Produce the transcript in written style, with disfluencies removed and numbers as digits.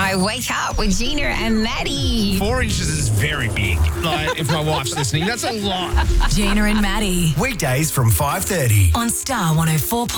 by Wake Up with Gina and Maddie. 4 inches is very big. Like, if my wife's listening, that's a lot. Gina and Maddie Weekdays from 5:30. on Star 104.